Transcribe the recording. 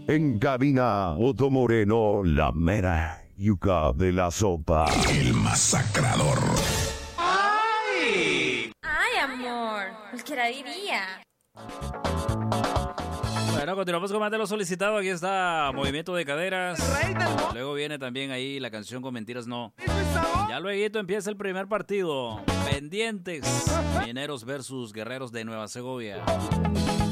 En cabina, Otto Moreno, la mera yuca de la sopa. El masacrador. ¡Ay! ¡Ay, amor! Cualquiera diría. Bueno, continuamos con más de lo solicitado. Aquí está Movimiento de Caderas. Luego viene también ahí la canción Con Mentiras No. Ya luego empieza el primer partido. Pendientes. Mineros versus Guerreros de Nueva Segovia.